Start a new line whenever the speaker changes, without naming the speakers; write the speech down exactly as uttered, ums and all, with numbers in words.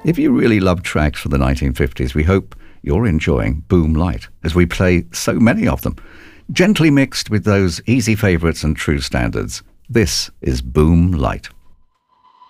If you really love tracks from the nineteen fifties, we hope you're enjoying Boom Light, as we play so many of them, gently mixed with those easy favourites and true standards. This is Boom Light.